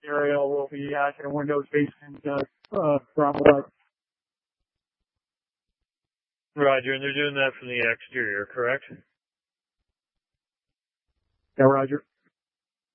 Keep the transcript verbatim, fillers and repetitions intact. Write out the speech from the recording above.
area will be uh, kind of windows facing uh, uh, ground level. Roger, and they're doing that from the exterior, correct? Yeah, Roger.